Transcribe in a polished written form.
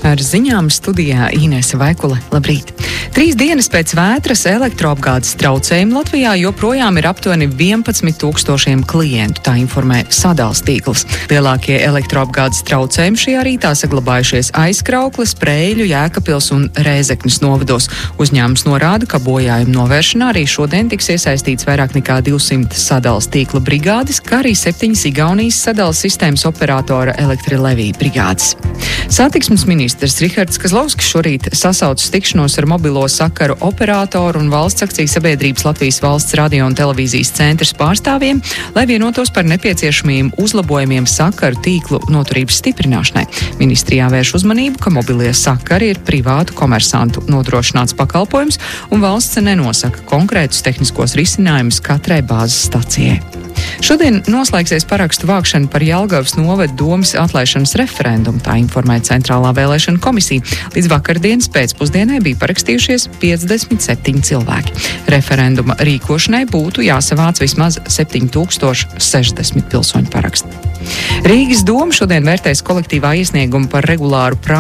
Ar ziņām studijā Inese Vaikule. Labrīt! 3 dienas pēc vētras elektroapgādes traucējumi Latvijā joprojām ir aptuveni 11,000 klientu, tā informē sadales tīkls. Lielākie elektroapgādes traucējumi šajā rītā saglabājušies Aizkraukles, Preiļu, Jēkabpils un Rēzeknes novados. Uzņēmums norāda, ka bojājumu novēršanā arī šodien tiks iesaistīts vairāk nekā 200 sadales tīkla brigādes, kā arī 7 Igaunijas sadales sistēmas operatora Elektrilevī brigādes. Satiksmes ministrs Rihards Kazlovskis šorīt sasaucis tikšanos ar mobilo sakaru operatoru un valsts akciju sabiedrības Latvijas valsts radio un televīzijas centrs pārstāvjiem, lai vienotos par nepieciešamiem uzlabojumiem sakaru tīklu noturības stiprināšanai. Ministrijā vērš uzmanību, ka mobilie sakari ir privātu komersantu nodrošināts pakalpojums un valsts nenosaka konkrētus tehniskos risinājumus katrai bāzes stacijai. Šodien noslēgsies parakstu vākšana par Jelgavas novada domes atlaišanas referendumu, tā informēja Centrālā vēlēšana komisija. Līdz vakardienas pēcpusdienai bija parakstījušies 57 cilvēki. Referenduma rīkošanai būtu jāsavāc vismaz 7060 pilsoņu parakstu. Rīgas doma šodien vērtēs kolektīvā iesniegumu par regulāru